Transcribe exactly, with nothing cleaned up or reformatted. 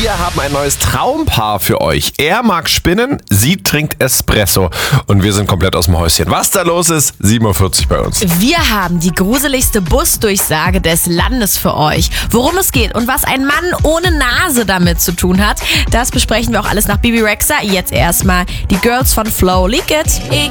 Wir haben ein neues Traumpaar für euch. Er mag Spinnen, sie trinkt Espresso. Und wir sind komplett aus dem Häuschen. Was da los ist, sieben Uhr vierzig bei uns. Wir haben die gruseligste Busdurchsage des Landes für euch. Worum es geht und was ein Mann ohne Nase damit zu tun hat, das besprechen wir auch alles nach Bibi Rexha. Jetzt erstmal die Girls von Flow. Leak It.